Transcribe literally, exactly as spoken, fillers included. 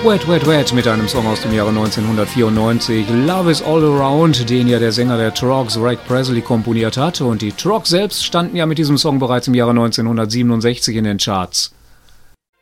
Wet, Wet, Wet mit einem Song aus dem Jahre neunzehnhundertvierundneunzig, Love is All Around, den ja der Sänger der Troggs, Greg Presley, komponiert hatte. Und die Troggs selbst standen ja mit diesem Song bereits im Jahre neunzehnhundertsiebenundsechzig in den Charts.